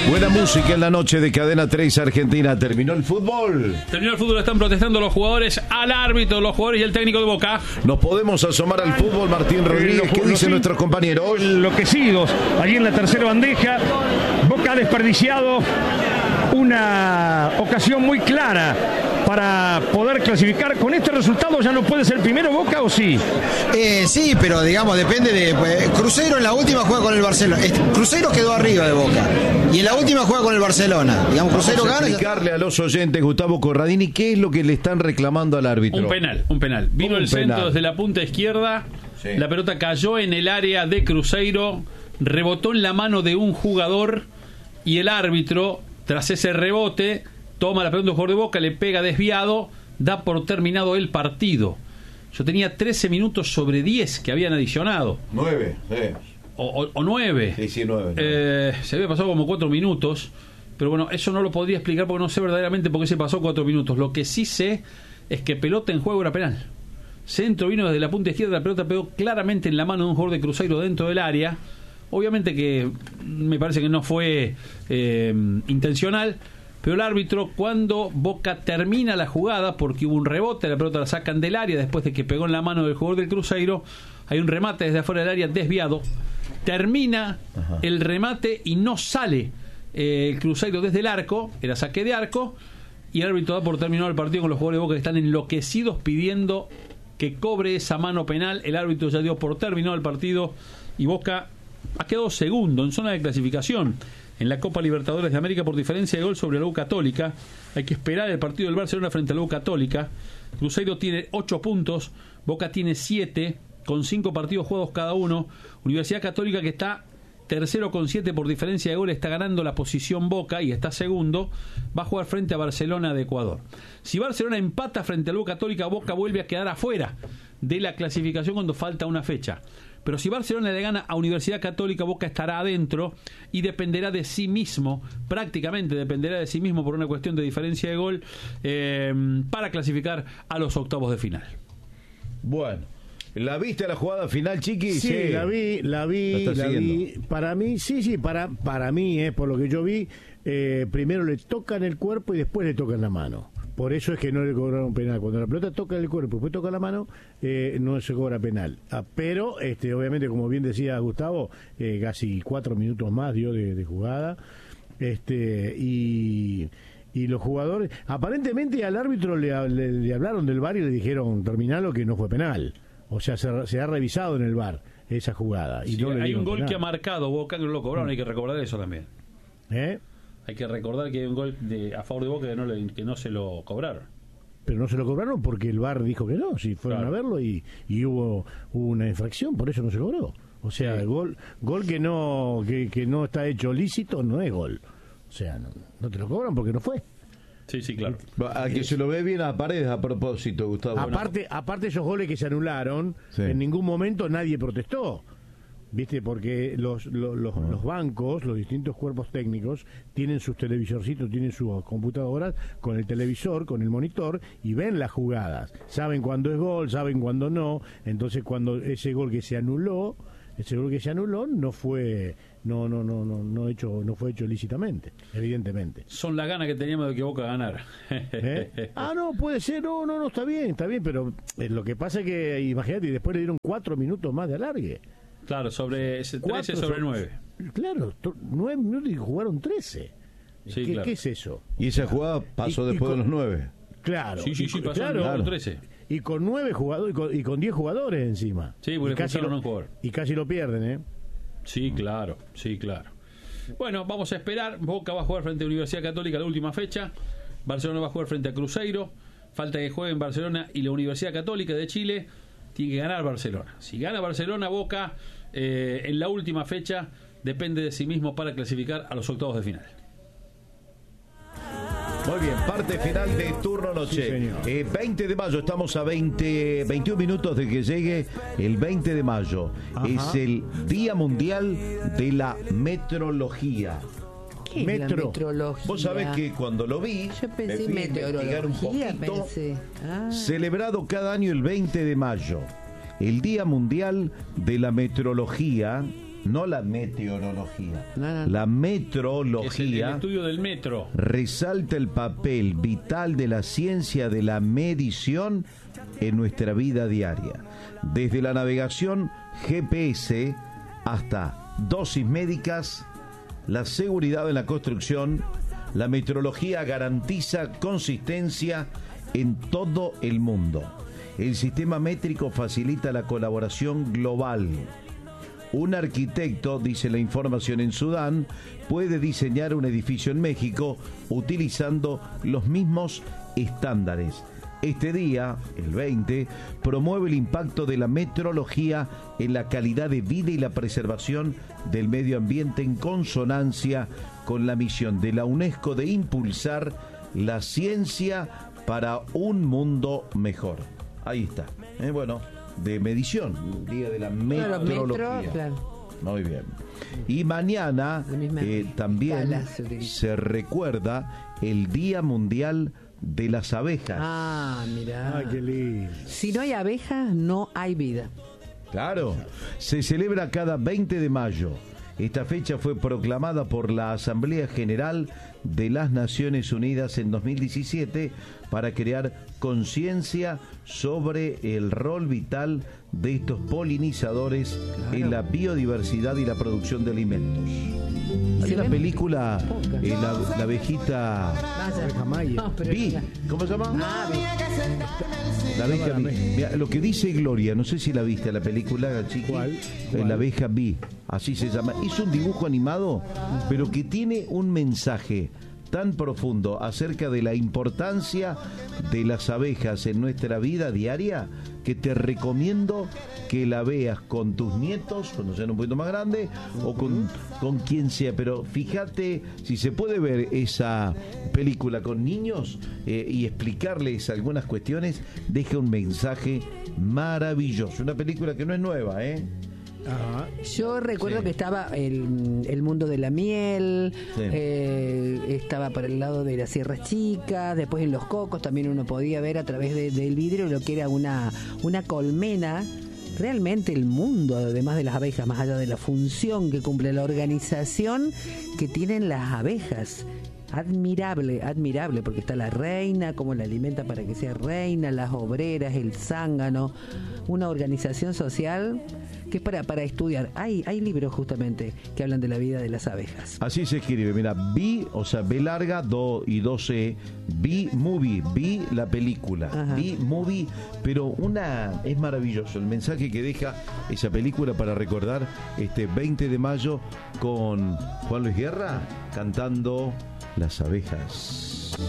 Buena música en la noche de Cadena 3 Argentina. ¿Terminó el fútbol? Terminó el fútbol, están protestando los jugadores al árbitro, los jugadores y el técnico de Boca. Nos podemos asomar al fútbol, Martín Rodríguez. ¿Qué dicen nuestros compañeros? Enloquecidos. Allí en la tercera bandeja, Boca ha desperdiciado una ocasión muy clara para poder clasificar. Con este resultado ya no puede ser primero Boca, ¿o sí? Sí, pero digamos, depende de... Cruzeiro en la última juega con el Barcelona. Cruzeiro quedó arriba de Boca. Y en la última juega con el Barcelona. Digamos, Cruzeiro Vamos a gana. explicarle a los oyentes, Gustavo Corradini, qué es lo que le están reclamando al árbitro. Un penal. Vino el centro desde la punta izquierda. Sí. La pelota cayó en el área de Cruzeiro. Rebotó en la mano de un jugador. Y el árbitro, tras ese rebote, toma la pelota de un jugador de Boca, le pega desviado, da por terminado el partido. Yo tenía 13 minutos sobre 10 que habían adicionado. 9, sí. O 9. Sí, 9. Se había pasado como 4 minutos. Pero bueno, eso no lo podría explicar porque no sé verdaderamente por qué se pasó 4 minutos. Lo que sí sé es que pelota en juego era penal. Centro vino desde la punta izquierda, la pelota pegó claramente en la mano de un jugador de Cruzeiro dentro del área. Obviamente que me parece que no fue intencional, pero el árbitro, cuando Boca termina la jugada, porque hubo un rebote, la pelota la sacan del área después de que pegó en la mano del jugador del Cruzeiro, hay un remate desde afuera del área desviado, termina el remate y no sale el Cruzeiro desde el arco, era saque de arco, y el árbitro da por terminado el partido con los jugadores de Boca que están enloquecidos pidiendo que cobre esa mano penal. El árbitro ya dio por terminado el partido y Boca ha quedado segundo en zona de clasificación en la Copa Libertadores de América por diferencia de gol sobre la U Católica. Hay que esperar el partido del Barcelona frente a la U Católica. Cruzeiro tiene 8 puntos, Boca tiene 7, con 5 partidos jugados cada uno. Universidad Católica, que está tercero con 7 por diferencia de gol, está ganando la posición Boca y está segundo, va a jugar frente a Barcelona de Ecuador. Si Barcelona empata frente a la U Católica, Boca vuelve a quedar afuera de la clasificación cuando falta una fecha. Pero si Barcelona le gana a Universidad Católica, Boca estará adentro y dependerá de sí mismo, prácticamente dependerá de sí mismo por una cuestión de diferencia de gol, para clasificar a los octavos de final. Bueno, ¿la viste la jugada final, Chiqui? Sí, la vi. Para mí, para mí, por lo que yo vi, primero le tocan el cuerpo y después le tocan la mano. Por eso es que no le cobraron penal. Cuando la pelota toca el cuerpo y después toca la mano, no se cobra penal. Pero, obviamente, como bien decía Gustavo, casi 4 minutos más dio de jugada. Y los jugadores, aparentemente al árbitro le hablaron del VAR y le dijeron, terminalo, que no fue penal. O sea, se ha revisado en el VAR esa jugada. Y sí, no le hay un gol penal. Que ha marcado Boca, que no lo cobraron, hay que recordar eso también. Hay que recordar que hay un gol a favor de Boca que no se lo cobraron. Pero no se lo cobraron porque el VAR dijo que no, si fueron a verlo y hubo una infracción, por eso no se cobró. O sea, el gol que no está hecho lícito no es gol. O sea, no te lo cobran porque no fue. Sí, claro. A que se lo ve bien a Paredes a propósito, Gustavo. Aparte esos goles que se anularon, en ningún momento nadie protestó. ¿Viste? Porque los bancos, los distintos cuerpos técnicos, tienen sus televisorcitos, tienen sus computadoras con el televisor, con el monitor, y ven las jugadas. Saben cuándo es gol, saben cuándo no. Entonces, cuando ese gol que se anuló no fue fue hecho lícitamente, evidentemente. Son las ganas que teníamos de que Boca ganara. No, puede ser, no, está bien, pero lo que pasa es que, imagínate, después le dieron 4 minutos más de alargue. Claro, sobre ese 13 sobre 9. Claro, 9 minutos y jugaron 13. Sí, claro. ¿Qué es eso? Y esa jugada pasó después de los 9. Claro. Sí, pasó claro. 13. Y con 9 jugadores, y con 10 jugadores encima. Sí, porque casi un jugador. Y casi lo pierden, Sí, claro. Bueno, vamos a esperar. Boca va a jugar frente a Universidad Católica la última fecha. Barcelona va a jugar frente a Cruzeiro. Falta que jueguen Barcelona y la Universidad Católica de Chile. Tiene que ganar Barcelona. Si gana Barcelona, Boca en la última fecha depende de sí mismo para clasificar a los octavos de final. Muy bien, parte final de turno noche. 20 de mayo, estamos a 21 minutos de que llegue el 20 de mayo. Es el Día Mundial de la Metrología. ¿Qué es la metrología? Vos sabés que cuando lo vi, yo pensé me fui a investigar un poquito. Celebrado cada año el 20 de mayo. El Día Mundial de la Metrología no la meteorología, No. la metrología, es el estudio del metro. resalta el papel vital de la ciencia de la medición en nuestra vida diaria. Desde la navegación GPS hasta dosis médicas, la seguridad en la construcción, la metrología garantiza consistencia en todo el mundo. El sistema métrico facilita la colaboración global. Un arquitecto, dice la información en Sudán, puede diseñar un edificio en México utilizando los mismos estándares. Este día, el 20, promueve el impacto de la metrología en la calidad de vida y la preservación del medio ambiente en consonancia con la misión de la UNESCO de impulsar la ciencia para un mundo mejor. Ahí está. Bueno, de medición, día de la metrología. Claro. Muy bien. Y mañana también se recuerda el Día Mundial de las Abejas. Ah, mirá. Ay, qué lindo. Si no hay abejas, no hay vida. Claro, se celebra cada 20 de mayo. Esta fecha fue proclamada por la Asamblea General de las Naciones Unidas en 2017 para crear conciencia sobre el rol vital de estos polinizadores en la biodiversidad y la producción de alimentos. Hay una película, la abejita Vi, ¿cómo se llama? La abeja Vi. Mirá, lo que dice Gloria, no sé si la viste la película, chiqui. ¿Cuál? La abeja Vi, así se llama. Es un dibujo animado, pero que tiene un mensaje tan profundo acerca de la importancia de las abejas en nuestra vida diaria, que te recomiendo que la veas con tus nietos cuando sean un poquito más grandes o con quien sea, pero fíjate si se puede ver esa película con niños y explicarles algunas cuestiones. Deja un mensaje maravilloso, una película que no es nueva, Ajá. Yo recuerdo que estaba el mundo de la miel, estaba para el lado de las Sierras Chicas, después en Los Cocos también uno podía ver a través del vidrio lo que era una colmena. Realmente el mundo, además de las abejas, más allá de la función que cumple la organización que tienen las abejas. Admirable, porque está la reina, cómo la alimenta para que sea reina, las obreras, el zángano, una organización social que es para estudiar. Hay libros justamente que hablan de la vida de las abejas. Así se escribe, mira, B, o sea, B larga, 2 y 2E, B movie, B la película, B movie, pero es maravilloso el mensaje que deja esa película para recordar este 20 de mayo con Juan Luis Guerra cantando Las Abejas.